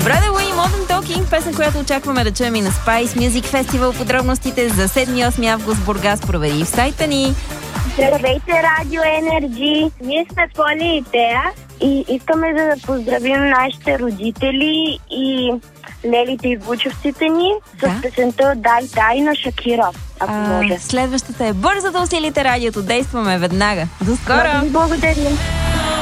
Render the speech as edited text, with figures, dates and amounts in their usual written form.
Broadway Modern Talking, песен, която очакваме да чуем и на Spice Music Festival. Подробностите за 7-8 август в Бургас провери в сайта ни. Здравейте, Радио Енерджи! Ние сме Поли и Тея и искаме да поздравим нашите родители и лелите и вучовците ни с песента Дай на Шакира, ако може. Следващата е Бързо да усилите радиото. Действаме веднага. До скоро! Благодарим!